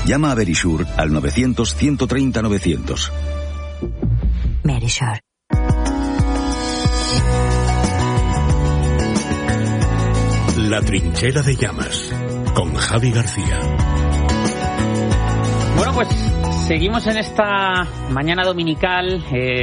Llama a Verisure al 900-130-900. Verisure. La trinchera de llamas, con Javi García. Bueno, pues seguimos en esta mañana dominical,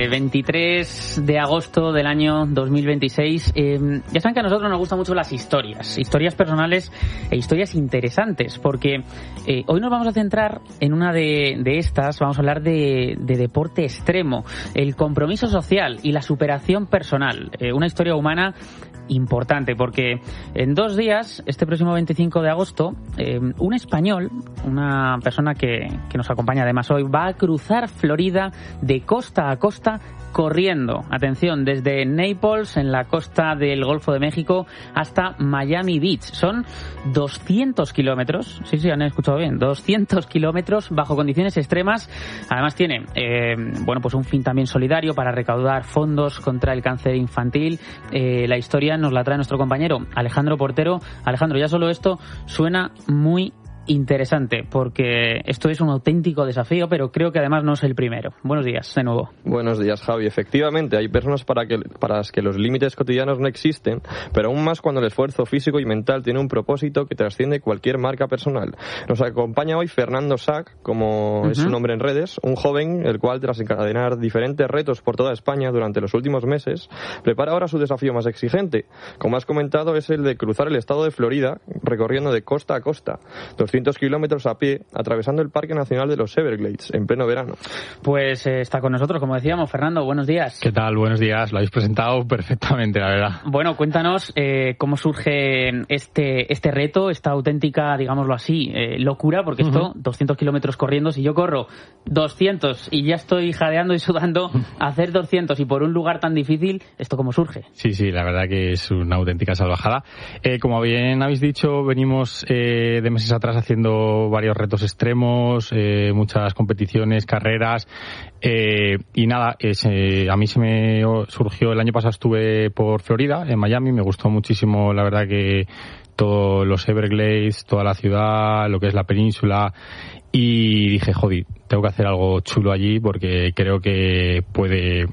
23 de agosto del año 2026. Ya saben que a nosotros nos gustan mucho las historias personales e historias interesantes, porque hoy nos vamos a centrar en una de estas. Vamos a hablar de deporte extremo, el compromiso social y la superación personal. Una historia humana importante, porque en 2 días, este próximo 25 de agosto, un español, una persona que nos acompaña además hoy, va a cruzar Florida de costa a costa corriendo. Atención, desde Naples, en la costa del Golfo de México, hasta Miami Beach. Son 200 kilómetros, sí, han escuchado bien, 200 kilómetros bajo condiciones extremas. Además tiene, pues un fin también solidario para recaudar fondos contra el cáncer infantil. La historia nos la trae nuestro compañero Alejandro Portero. Alejandro, ya solo esto suena muy interesante, porque esto es un auténtico desafío, pero creo que además no es el primero. Buenos días, de nuevo. Buenos días, Javi. Efectivamente, hay personas para las que los límites cotidianos no existen, pero aún más cuando el esfuerzo físico y mental tiene un propósito que trasciende cualquier marca personal. Nos acompaña hoy Fernando Sac, como es su nombre en redes, un joven el cual, tras encadenar diferentes retos por toda España durante los últimos meses, prepara ahora su desafío más exigente. Como has comentado, es el de cruzar el estado de Florida recorriendo de costa a costa 200 kilómetros a pie, atravesando el Parque Nacional de los Everglades en pleno verano. Pues está con nosotros, como decíamos. Fernando, buenos días. ¿Qué tal? Buenos días. Lo habéis presentado perfectamente, la verdad. Bueno, cuéntanos cómo surge este reto, esta auténtica, digámoslo así, locura, porque esto, 200 kilómetros corriendo, si yo corro 200 y ya estoy jadeando y sudando, hacer 200 y por un lugar tan difícil, ¿esto cómo surge? Sí, la verdad que es una auténtica salvajada. Como bien habéis dicho, venimos de meses atrás haciendo varios retos extremos, muchas competiciones, carreras, y nada, a mí se me surgió, el año pasado estuve por Florida, en Miami, me gustó muchísimo, la verdad que todos los Everglades, toda la ciudad, lo que es la península, y dije, joder, tengo que hacer algo chulo allí porque creo que puede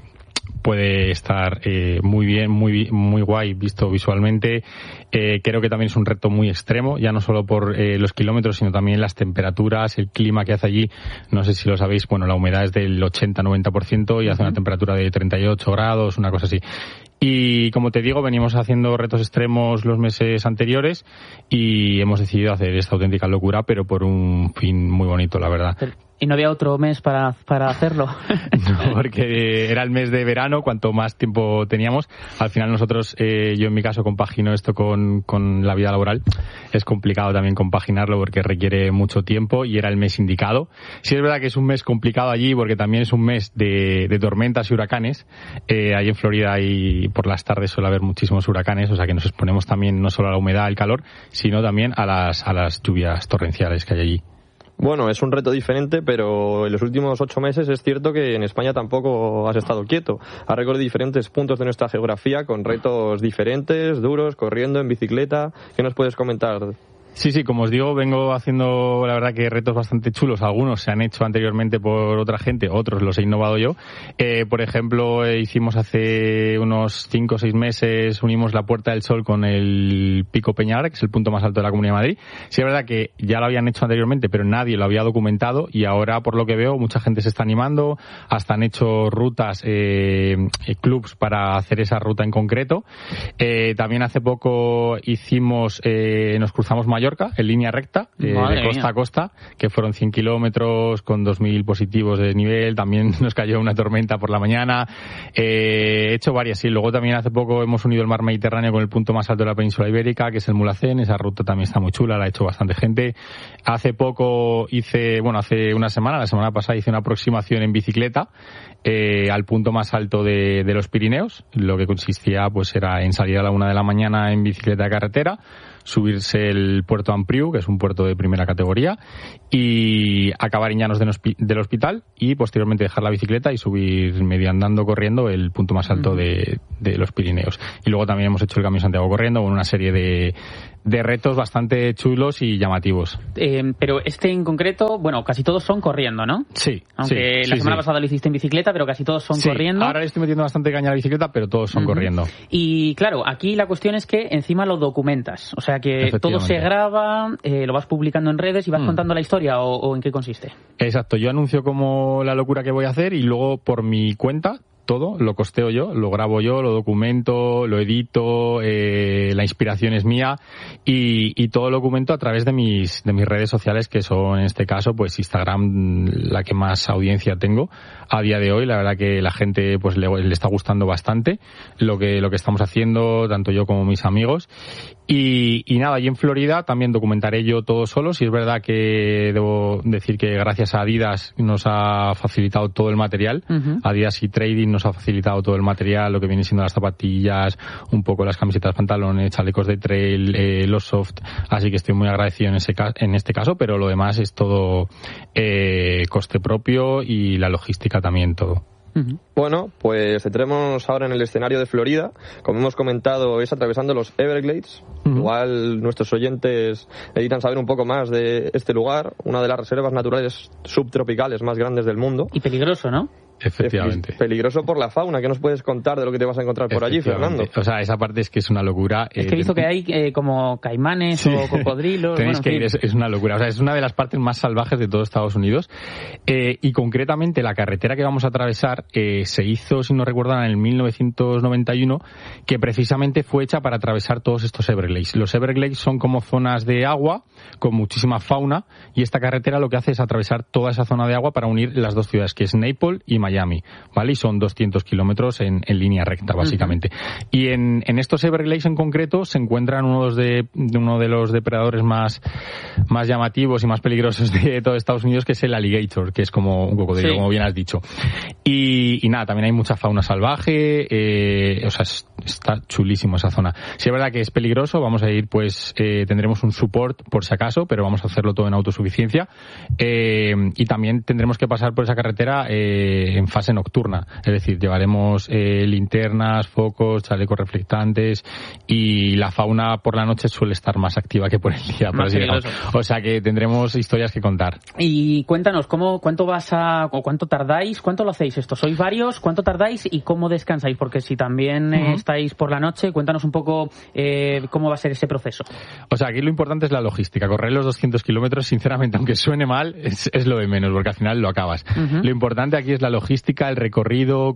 estar muy bien, muy guay visto visualmente. Creo que también es un reto muy extremo, ya no solo por los kilómetros, sino también las temperaturas, el clima que hace allí. No sé si lo sabéis, bueno, la humedad es del 80-90% y hace una temperatura de 38 grados, una cosa así. Y como te digo, venimos haciendo retos extremos los meses anteriores y hemos decidido hacer esta auténtica locura, pero por un fin muy bonito, la verdad. ¿Y no había otro mes para hacerlo? No, porque era el mes de verano, cuanto más tiempo teníamos. Al final nosotros, yo en mi caso compagino esto con la vida laboral. Es complicado también compaginarlo porque requiere mucho tiempo y era el mes indicado. Sí es verdad que es un mes complicado allí porque también es un mes de tormentas y huracanes. Allí en Florida y por las tardes suele haber muchísimos huracanes, o sea que nos exponemos también no solo a la humedad, al calor, sino también a las lluvias torrenciales que hay allí. Bueno, es un reto diferente, pero en los últimos 8 meses es cierto que en España tampoco has estado quieto. Has recorrido diferentes puntos de nuestra geografía con retos diferentes, duros, corriendo, en bicicleta. ¿Qué nos puedes comentar? Sí, como os digo, vengo haciendo, la verdad, que retos bastante chulos. Algunos se han hecho anteriormente por otra gente, otros los he innovado yo. Por ejemplo, hicimos hace unos 5 o 6 meses, unimos la Puerta del Sol con el Pico Peñalara, que es el punto más alto de la Comunidad de Madrid. Sí es verdad que ya lo habían hecho anteriormente, pero nadie lo había documentado y ahora, por lo que veo, mucha gente se está animando. Hasta han hecho rutas, clubs para hacer esa ruta en concreto. También hace poco nos cruzamos Mallorca en línea recta, de costa a costa, que fueron 100 kilómetros con 2.000 positivos de nivel. También nos cayó una tormenta por la mañana. He hecho varias, sí. Luego también hace poco hemos unido el mar Mediterráneo con el punto más alto de la península ibérica, que es el Mulhacén. Esa ruta también está muy chula, la ha hecho bastante gente. Hace poco hace una semana, la semana pasada, hice una aproximación en bicicleta al punto más alto de los Pirineos. Lo que consistía pues era en salir a la 1 de la mañana en bicicleta de carretera, subirse el puerto Ampriu, que es un puerto de primera categoría, y acabar en Llanos del Hospital y posteriormente dejar la bicicleta y subir medio andando, corriendo, el punto más alto de los Pirineos. Y luego también hemos hecho el Camino de Santiago corriendo con una serie de retos bastante chulos y llamativos. Pero este en concreto, bueno, casi todos son corriendo, ¿no? Sí. Aunque la semana pasada lo hiciste en bicicleta, pero casi todos son corriendo. Ahora le estoy metiendo bastante caña a la bicicleta, pero todos son corriendo. Y claro, aquí la cuestión es que encima lo documentas. O sea que todo se graba, lo vas publicando en redes y vas contando la historia, ¿o en qué consiste? Exacto, yo anuncio como la locura que voy a hacer y luego por mi cuenta todo lo costeo yo, lo grabo yo, lo documento, lo edito, la inspiración es mía y todo lo documento a través de mis redes sociales, que son en este caso pues Instagram, la que más audiencia tengo a día de hoy. La verdad que la gente pues le está gustando bastante lo que estamos haciendo, tanto yo como mis amigos. Y nada, allí en Florida también documentaré yo todo solo. Si es verdad que debo decir que gracias a Adidas nos ha facilitado todo el material. Adidas y Trading nos ha facilitado todo el material, lo que viene siendo las zapatillas, un poco las camisetas, pantalones, chalecos de trail, los soft. Así que estoy muy agradecido en este caso, pero lo demás es todo coste propio y la logística también todo. Bueno, pues entremos ahora en el escenario de Florida. Como hemos comentado, es atravesando los Everglades. Igual nuestros oyentes necesitan saber un poco más de este lugar, una de las reservas naturales subtropicales más grandes del mundo. Y peligroso, ¿no? Efectivamente. Peligroso por la fauna. ¿Qué nos puedes contar de lo que te vas a encontrar por allí, Fernando? O sea, esa parte es que es una locura. Es que he visto que hay como caimanes o cocodrilos. Tenéis que ir, es una locura. O sea, es una de las partes más salvajes de todo Estados Unidos. Y concretamente la carretera que vamos a atravesar se hizo, si no recuerdo, en el 1991, que precisamente fue hecha para atravesar todos estos Everglades. Los Everglades son como zonas de agua con muchísima fauna y esta carretera lo que hace es atravesar toda esa zona de agua para unir las dos ciudades, que es Naples y Miami, ¿vale? Y son 200 kilómetros en línea recta, básicamente. Y en estos Everglades en concreto se encuentran uno de los depredadores más llamativos y más peligrosos de todo Estados Unidos, que es el alligator, que es como un cocodrilo, como bien has dicho. Y nada, también hay mucha fauna salvaje, o sea, está chulísimo esa zona. Si es verdad que es peligroso, vamos a ir, pues, tendremos un support por si acaso, pero vamos a hacerlo todo en autosuficiencia. Y también tendremos que pasar por esa carretera en fase nocturna, es decir, llevaremos linternas, focos, chalecos reflectantes y la fauna por la noche suele estar más activa que por el día, por así decirlo. O sea que tendremos historias que contar. Y cuéntanos, cuánto tardáis, cuánto lo hacéis esto? ¿Sois varios? ¿Cuánto tardáis y cómo descansáis? Porque si también estáis por la noche, cuéntanos un poco cómo va a ser ese proceso. O sea, aquí lo importante es la logística. Correr los 200 kilómetros, sinceramente, aunque suene mal, es lo de menos, porque al final lo acabas. Lo importante aquí es la logística, el recorrido,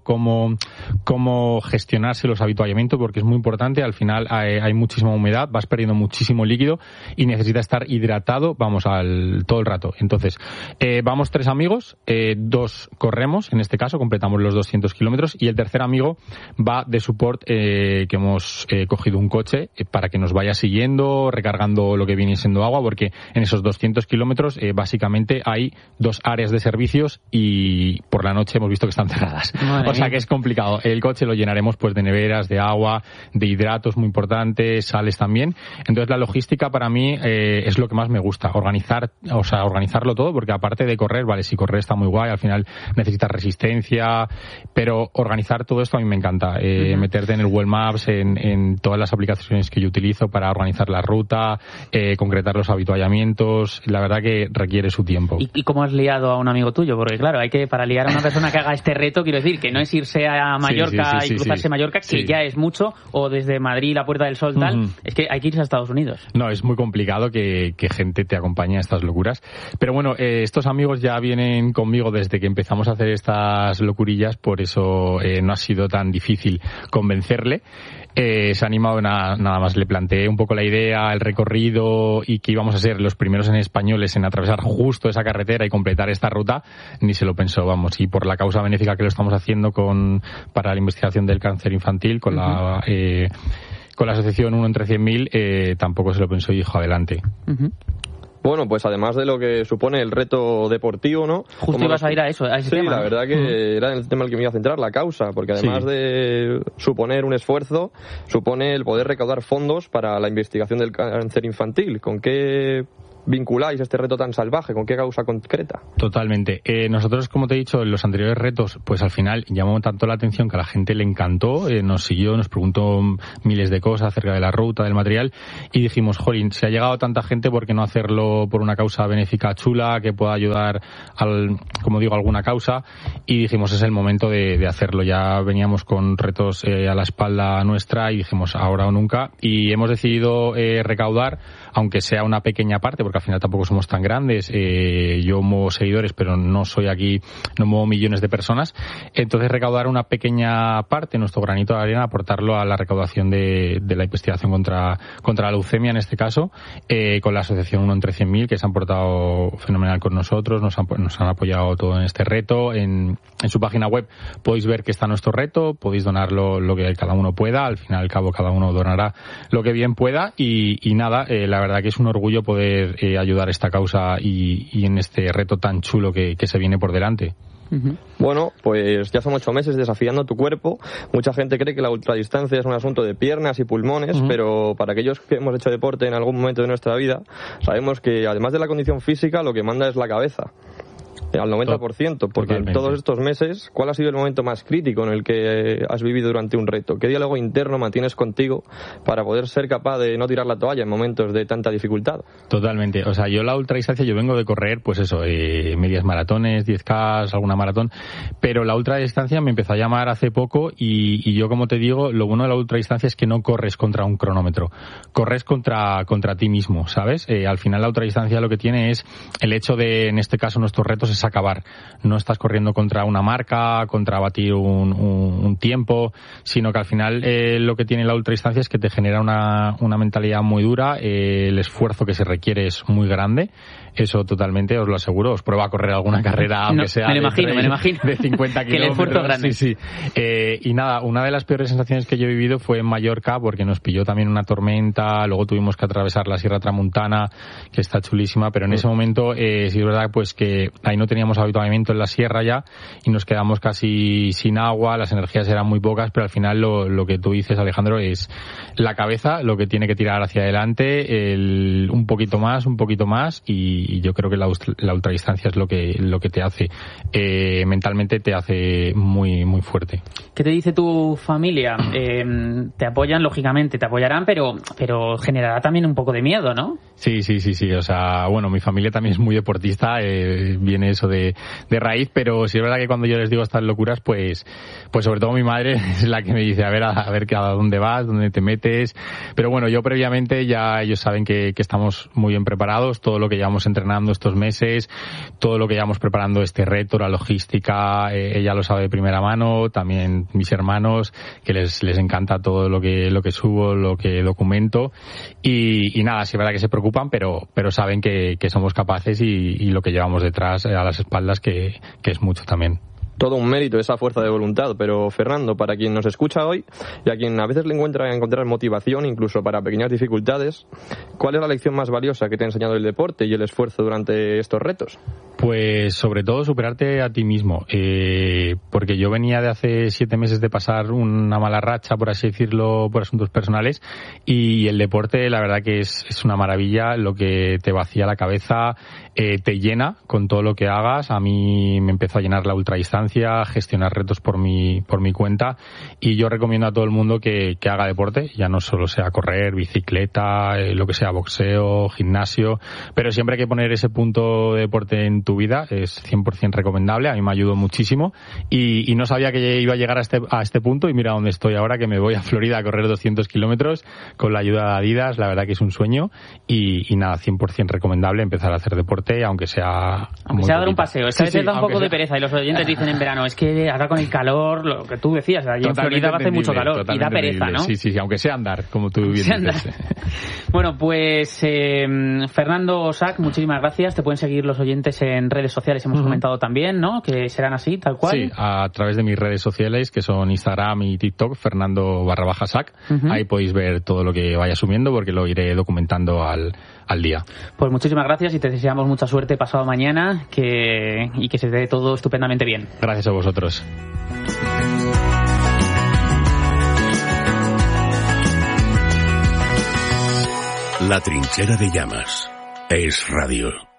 cómo gestionarse los avituallamientos, porque es muy importante. Al final hay muchísima humedad, vas perdiendo muchísimo líquido y necesitas estar hidratado, todo el rato. Entonces, vamos 3 amigos, 2 corremos, en este caso, completamos los 200 kilómetros, y el tercer amigo va de support, que hemos cogido un coche para que nos vaya siguiendo, recargando lo que viene siendo agua, porque en esos 200 kilómetros básicamente hay 2 áreas de servicios y por la noche hemos visto que están cerradas. O sea que es complicado. El coche lo llenaremos pues de neveras, de agua, de hidratos muy importantes, sales también. Entonces la logística para mí es lo que más me gusta, organizarlo todo, porque aparte de correr, vale, si correr está muy guay, al final necesitas resistencia, pero organizar todo esto a mí me encanta. Meterte en el Google Maps, en todas las aplicaciones que yo utilizo para organizar la ruta, concretar los avituallamientos, la verdad que requiere su tiempo. ¿Y cómo has liado a un amigo tuyo? Porque claro, para liar a una persona que haga este reto, quiero decir, que no es irse a Mallorca y cruzarse Mallorca, que ya es mucho, o desde Madrid, la Puerta del Sol, tal, es que hay que irse a Estados Unidos. No, es muy complicado que gente te acompañe a estas locuras. Pero bueno, estos amigos ya vienen conmigo desde que empezamos a hacer estas locurillas, por eso no ha sido tan difícil convencerle. Se ha animado, nada más le planteé un poco la idea, el recorrido y que íbamos a ser los primeros en españoles en atravesar justo esa carretera y completar esta ruta, ni se lo pensó, vamos. Y por la causa benéfica que lo estamos haciendo para la investigación del cáncer infantil con la asociación 1 entre 100.000, tampoco se lo pensó y dijo adelante. Bueno, pues además de lo que supone el reto deportivo, ¿no? Justo ibas a ir a ese tema. Sí, la verdad que era el tema al que me iba a centrar, la causa, porque además de suponer un esfuerzo, supone el poder recaudar fondos para la investigación del cáncer infantil. ¿Con qué vinculáis este reto tan salvaje? ¿Con qué causa concreta? Totalmente. Nosotros, como te he dicho, en los anteriores retos, pues al final llamó tanto la atención que a la gente le encantó, nos siguió, nos preguntó miles de cosas acerca de la ruta, del material, y dijimos, jolín, si ha llegado tanta gente, ¿por qué no hacerlo por una causa benéfica chula que pueda ayudar como digo, a alguna causa? Y dijimos, es el momento de hacerlo. Ya veníamos con retos a la espalda nuestra y dijimos, ahora o nunca, y hemos decidido recaudar, aunque sea una pequeña parte, porque al final tampoco somos tan grandes. Yo muevo seguidores, pero no soy aquí, no muevo millones de personas. Entonces recaudar una pequeña parte, nuestro granito de arena, aportarlo a la recaudación de la investigación contra la leucemia, en este caso, con la asociación 1 entre 100.000, que se han portado fenomenal con nosotros, nos han apoyado todo en este reto. En su página web podéis ver que está nuestro reto, podéis donar lo que cada uno pueda, al fin y al cabo cada uno donará lo que bien pueda, y nada, la verdad que es un orgullo poder ayudar a esta causa y en este reto tan chulo que se viene por delante. Bueno, pues ya son 8 meses desafiando tu cuerpo. Mucha gente cree que la ultradistancia es un asunto de piernas y pulmones, pero para aquellos que hemos hecho deporte en algún momento de nuestra vida, sabemos que además de la condición física, lo que manda es la cabeza. Al 90%, porque en todos estos meses, ¿cuál ha sido el momento más crítico en el que has vivido durante un reto? ¿Qué diálogo interno mantienes contigo para poder ser capaz de no tirar la toalla en momentos de tanta dificultad? Totalmente. O sea, yo la ultradistancia, yo vengo de correr, pues eso, medias maratones, 10K, alguna maratón, pero la ultradistancia me empezó a llamar hace poco y yo, como te digo, lo bueno de la ultradistancia es que no corres contra un cronómetro, corres contra ti mismo, ¿sabes? Al final la ultradistancia lo que tiene es el hecho de, en este caso, nuestros retos es acabar. No estás corriendo contra una marca, contra batir un tiempo, sino que al final lo que tiene la ultradistancia es que te genera una mentalidad muy dura, el esfuerzo que se requiere es muy grande, eso totalmente os lo aseguro. Os prueba a correr alguna carrera, aunque sea me lo imagino. De 50 kilómetros. Que el esfuerzo es grande. Sí. Y nada, una de las peores sensaciones que yo he vivido fue en Mallorca, porque nos pilló también una tormenta, luego tuvimos que atravesar la Sierra Tramuntana, que está chulísima, pero en ese momento sí es verdad pues que ahí no teníamos habituamiento en la sierra ya y nos quedamos casi sin agua, las energías eran muy pocas, pero al final lo que tú dices, Alejandro, es la cabeza lo que tiene que tirar hacia adelante, un poquito más, y yo creo que la ultradistancia es lo que te hace mentalmente, te hace muy muy fuerte. ¿Qué te dice tu familia? Te apoyan, lógicamente, te apoyarán, pero generará también un poco de miedo, ¿no? Sí. O sea, bueno, mi familia también es muy deportista, viene eso de raíz, pero sí es verdad que cuando yo les digo estas locuras, pues sobre todo mi madre es la que me dice, a ver a dónde vas, dónde te metes. Pero bueno, yo previamente ya ellos saben que estamos muy bien preparados, todo lo que llevamos entrenando estos meses, todo lo que llevamos preparando este reto, la logística, ella lo sabe de primera mano, también mis hermanos, que les encanta todo lo que subo, lo que documento, y nada, sí es verdad que se preocupan, pero saben que somos capaces y lo que llevamos detrás a las espaldas, que es mucho también. Todo un mérito esa fuerza de voluntad, pero Fernando, para quien nos escucha hoy y a quien a veces le encontrar motivación incluso para pequeñas dificultades, ¿cuál es la lección más valiosa que te ha enseñado el deporte y el esfuerzo durante estos retos? Pues sobre todo superarte a ti mismo, porque yo venía de hace 7 meses de pasar una mala racha, por así decirlo, por asuntos personales, y el deporte la verdad que es una maravilla, lo que te vacía la cabeza, te llena con todo lo que hagas. A mí me empezó a llenar la ultradistancia, gestionar retos por mi cuenta, y yo recomiendo a todo el mundo que haga deporte, ya no solo sea correr, bicicleta, lo que sea, boxeo, gimnasio, pero siempre hay que poner ese punto de deporte en tu vida, es 100% recomendable. A mí me ayudó muchísimo y no sabía que iba a llegar a este punto, y mira dónde estoy ahora, que me voy a Florida a correr 200 kilómetros con la ayuda de Adidas. La verdad que es un sueño y nada, 100% recomendable empezar a hacer deporte, aunque sea dar un paseo. Es que a veces da un poco de pereza, y los oyentes dicen en verano, es que ahora con el calor, lo que tú decías, allí en Florida va a hacer mucho calor y da pereza, ¿no? Sí, aunque sea andar, como tú bien dices. Bueno, pues Fernando Sac, muchísimas gracias. Te pueden seguir los oyentes en redes sociales, hemos comentado también, ¿no? Que serán así, tal cual. Sí, a través de mis redes sociales, que son Instagram y TikTok, Fernando_Sac. Ahí podéis ver todo lo que vaya subiendo, porque lo iré documentando al día. Pues muchísimas gracias y te deseamos mucha suerte pasado mañana, y que se dé todo estupendamente bien. Gracias a vosotros. La trinchera de llamas. Es radio.